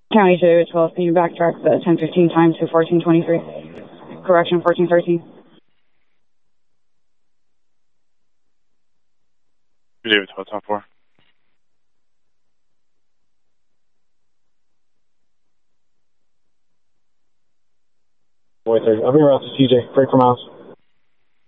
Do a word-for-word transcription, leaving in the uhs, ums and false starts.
County two twelve, can you backtrack the ten fifteen time to fourteen twenty-three? Correction, fourteen thirteen. David twelve, top four. Boy, I'm in route to C J, break from house.